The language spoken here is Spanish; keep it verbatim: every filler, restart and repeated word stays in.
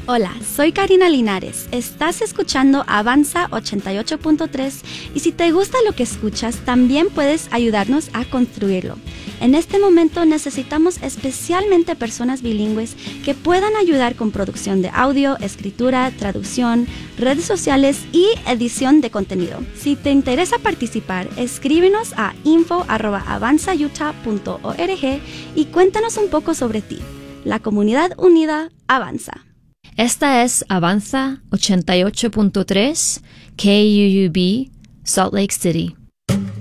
Hola, soy Karina Linares. Estás escuchando Avanza ochenta y ocho punto tres y si te gusta lo que escuchas, también puedes ayudarnos a construirlo. En este momento necesitamos especialmente personas bilingües que puedan ayudar con producción de audio, escritura, traducción, redes sociales y edición de contenido. Si te interesa participar, escríbenos a info arroba avanza utah punto org y cuéntanos un poco sobre ti. La comunidad unida avanza. Esta es Avanza ochenta y ocho punto tres K U U B, Salt Lake City.